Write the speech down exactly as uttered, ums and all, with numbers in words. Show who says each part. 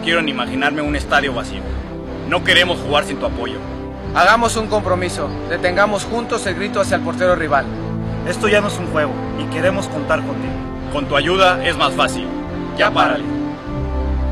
Speaker 1: quiero ni imaginarme un estadio vacío. No queremos jugar sin tu apoyo.
Speaker 2: Hagamos un compromiso. Detengamos juntos el grito hacia el portero rival.
Speaker 3: Esto ya no es un juego y queremos contar contigo.
Speaker 1: Con tu ayuda es más fácil. Ya párale.